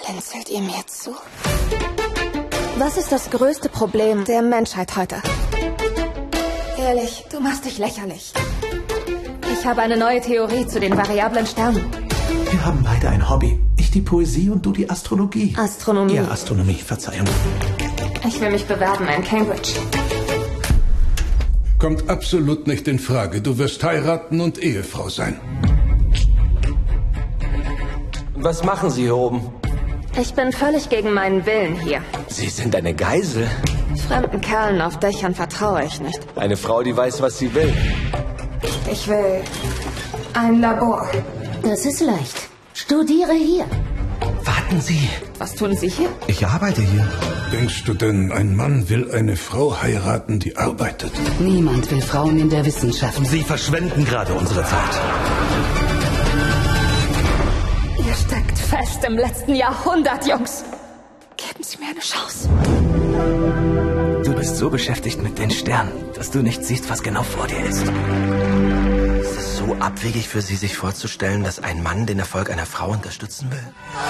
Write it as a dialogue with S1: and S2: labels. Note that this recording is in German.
S1: Blinzelt ihr mir zu? Was ist das größte Problem der Menschheit heute? Ehrlich, du machst dich lächerlich. Ich habe eine neue Theorie zu den variablen Sternen.
S2: Wir haben beide ein Hobby. Ich die Poesie und du die Astrologie.
S1: Astronomie.
S2: Ja, Astronomie, Verzeihung.
S1: Ich will mich bewerben in Cambridge.
S3: Kommt absolut nicht in Frage. Du wirst heiraten und Ehefrau sein.
S4: Was machen Sie hier oben?
S1: Ich bin völlig gegen meinen Willen hier.
S4: Sie sind eine Geisel.
S1: Fremden Kerlen auf Dächern vertraue ich nicht.
S4: Eine Frau, die weiß, was sie will.
S1: Ich will ein Labor.
S5: Das ist leicht. Studiere hier.
S2: Warten Sie.
S1: Was tun Sie hier?
S2: Ich arbeite hier.
S3: Denkst du denn, ein Mann will eine Frau heiraten, die arbeitet?
S5: Niemand will Frauen in der Wissenschaft.
S2: Sie verschwenden gerade unsere Zeit.
S1: Ihr steckt fest im letzten Jahrhundert, Jungs. Geben Sie mir eine Chance.
S2: Du bist so beschäftigt mit den Sternen, dass du nicht siehst, was genau vor dir ist.
S6: Ist es so abwegig für Sie, sich vorzustellen, dass ein Mann den Erfolg einer Frau unterstützen will?